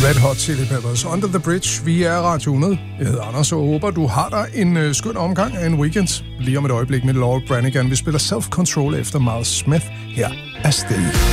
Red Hot Chili Peppers, Under the Bridge. Vi er Radio 100. Jeg hedder Anders, og håber, du har dig en skøn omgang af en weekend. Lige om et øjeblik med Laurel Branigan. Vi spiller Self Control efter Miles Smith. Her er Stay.